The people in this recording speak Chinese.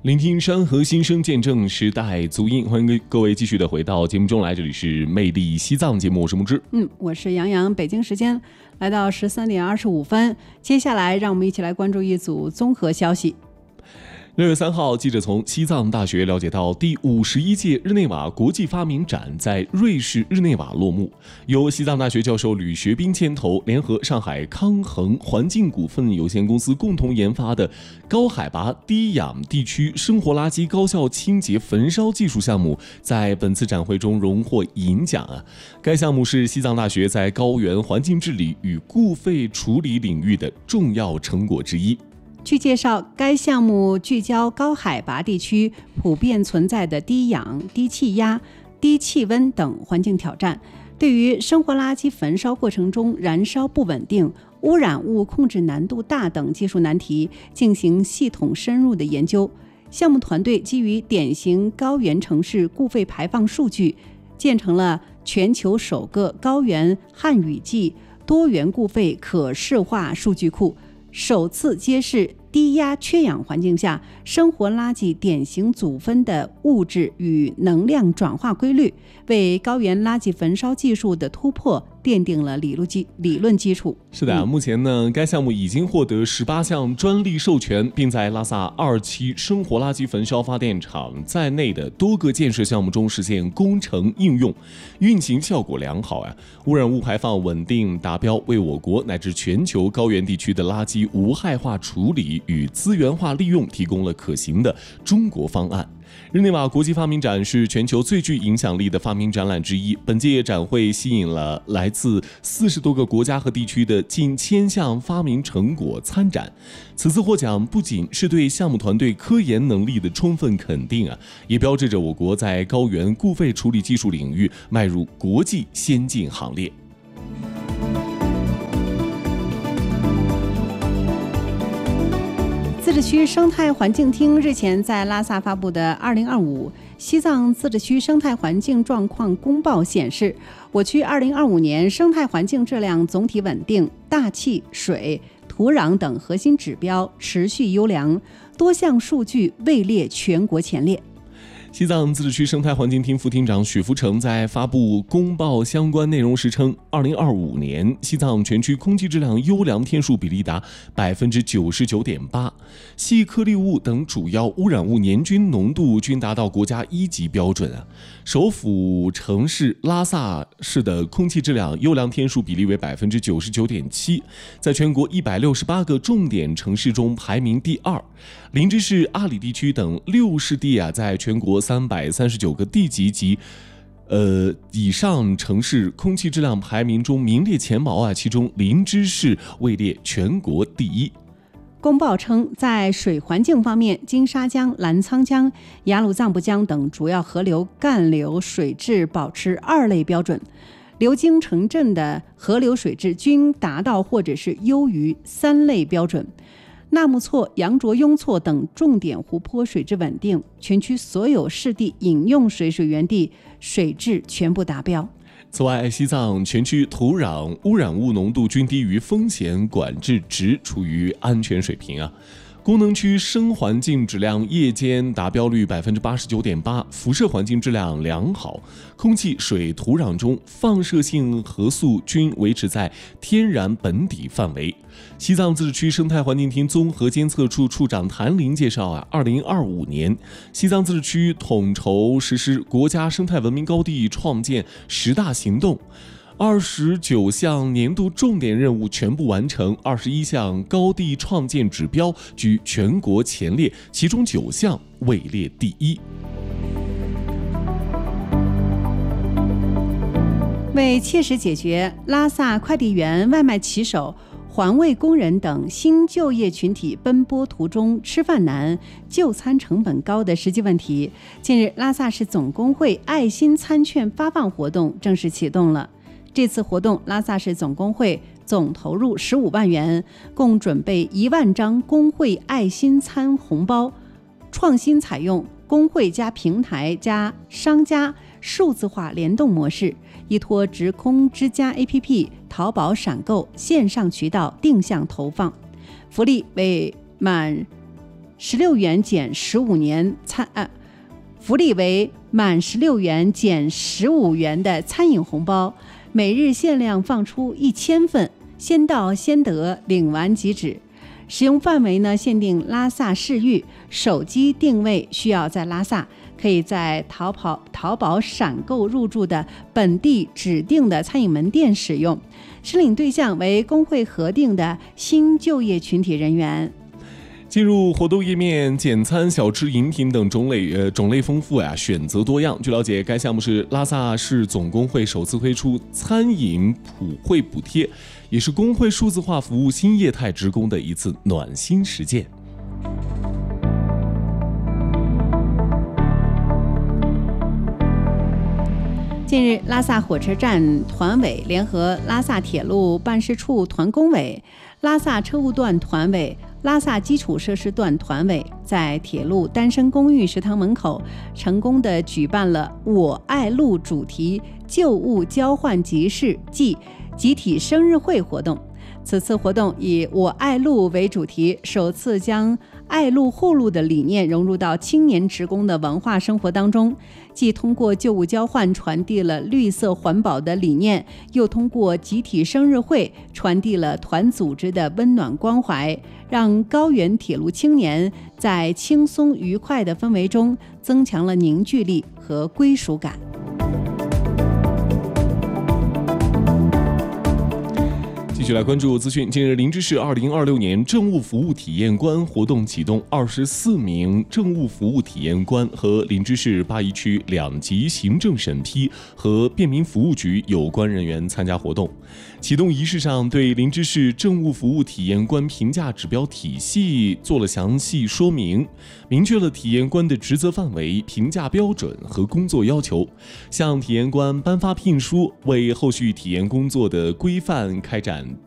聆听山河心声，见证时代足音。欢迎各位继续的回到节目中来，这里是魅力西藏节目，我是木之。 我是杨洋。北京时间来到13:25，接下来让我们一起来关注一组综合消息。 6月3号，记者从西藏大学了解到，第51届日内瓦国际发明展在瑞士日内瓦落幕。由西藏大学教授吕学斌牵头，联合上海康恒环境股份有限公司共同研发的高海拔低氧地区生活垃圾高效清洁焚烧技术项目，在本次展会中荣获银奖。该项目是西藏大学在高原环境治理与固废处理领域的重要成果之一。 据介绍，该项目聚焦高海拔地区普遍存在的低氧、低气压、低气温等环境挑战，对于生活垃圾焚烧过程中燃烧不稳定、污染物控制难度大等技术难题进行系统深入的研究。项目团队基于典型高原城市固废排放数据，建成了全球首个高原旱雨季多元固废可视化数据库，首次揭示低压缺氧环境下生活垃圾典型组分的物质与能量转化规律，为高原垃圾焚烧技术的突破奠定了理论基础。 是的，目前呢，该项目已经获得18项专利授权，并在拉萨2期生活垃圾焚烧发电厂在内的多个建设项目中实现工程应用，运行效果良好污染物排放稳定达标，为我国乃至全球高原地区的垃圾无害化处理与资源化利用提供了可行的中国方案。日内瓦国际发明展是全球最具影响力的发明展览之一，本届展会吸引了来自40多个国家和地区的近1000项发明成果参展。此次获奖不仅是对项目团队科研能力的充分肯定也标志着我国在高原固废处理技术领域迈入国际先进行列。 自治区生态环境厅日前在拉萨发布的2025西藏自治区生态环境状况公报显示，我区2025年生态环境质量总体稳定，大气、水、土壤等核心指标持续优良，多项数据位列全国前列。 西藏自治区生态环境厅副厅长许福成在发布公报相关内容时称，2025年西藏全区空气质量优良天数比例达 99.8%， 细颗粒物等主要污染物年均浓度均达到国家1级标准首府城市拉萨市的空气质量优良天数比例为 99.7%， 在全国168个重点城市中排名第2。林芝市、阿里地区等6市地在全国339个地级及以上城市空气质量排名中名列前茅其中林芝市位列全国第1。 公报称，在水环境方面，金沙江、澜沧江、雅鲁藏布江等主要河流干流水质保持2类标准，流经城镇的河流水质均达到或者是优于3类标准。纳木错、羊卓雍错等重点湖泊水质稳定，全区所有市地饮用水源地水质全部达标。 此外，西藏全区土壤污染物浓度均低于风险管制值，处于安全水平功能区生环境质量夜间达标率 89.8%， 辐射环境质量良好，空气、水、土壤中放射性核素均维持在天然本底范围。西藏自治区生态环境厅综合监测处处长谭林介绍2025年西藏自治区统筹实施国家生态文明高地创建10大行动，29项年度重点任务全部完成，21项高地创建指标居全国前列，其中9项位列第1。 为切实解决拉萨快递员、外卖骑手、环卫工人等新就业群体奔波途中吃饭难、就餐成本高的实际问题，近日拉萨市总工会爱心餐券发放活动正式启动了。这次活动，拉萨市总工会总投入15万元，共准备1万张工会爱心餐红包，创新采用工会加平台加商家数字化联动模式，依托直空之家 APP、淘宝闪购线上渠道定向投放，福利为满 16元减15年福利为满16元减15元的餐饮红包，每日限量放出1000份，先到先得，领完即止。使用范围呢限定拉萨市域，手机定位需要在拉萨，可以在淘宝闪购入驻的本地指定的餐饮门店使用。申领对象为工会核定的新就业群体人员。 进入活动页面，简餐、小吃、饮品等种类丰富呀，选择多样。据了解，该项目是拉萨市总工会首次推出餐饮普惠补贴，也是工会数字化服务新业态职工的一次暖心实践。 近日，拉萨火车站团委联合拉萨铁路办事处团工委、拉萨车务段团委、拉萨基础设施段团委在铁路单身公寓食堂门口成功地举办了“我爱路”主题旧物交换集市暨集体生日会活动。此次活动以“我爱路”为主题，首次将爱路护路的理念融入到青年职工的文化生活当中，既通过旧物交换传递了绿色环保的理念，又通过集体生日会传递了团组织的温暖关怀，让高原铁路青年在轻松愉快的氛围中增强了凝聚力和归属感。 继续来关注资讯。近日，林芝市2026年政务服务体验官活动启动，24名政务服务体验官和林芝市八一区2级行政审批和便民服务局有关人员参加活动。启动仪式上，对林芝市政务服务体验官评价指标体系做了详细说明，明确了体验官的职责范围、评价标准和工作要求，向体验官颁发聘书，为后续体验工作的规范开展